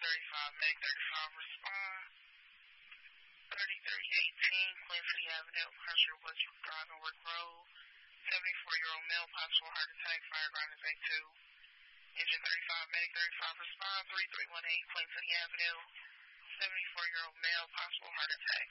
Medic 35, respond. 3318 Quincy Avenue, Harsher West Drive, Work Road. 74-year-old male, possible heart attack, fireground is A2. Engine 35, Medic 35, respond. 3318 Quincy Avenue. 74-year-old male, possible heart attack,